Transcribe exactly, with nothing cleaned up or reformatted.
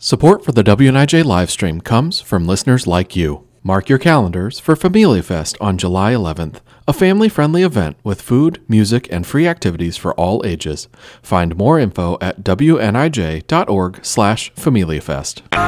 Support for the W N I J livestream comes from listeners like you. Mark your calendars for Familia Fest on July eleventh, a family-friendly event with food, music, and free activities for all ages. Find more info at W N I J dot org slash Familia Fest.